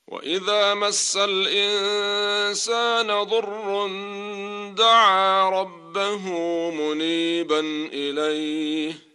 وإذا مس الإنسان ضر دعا ربه منيبا إليه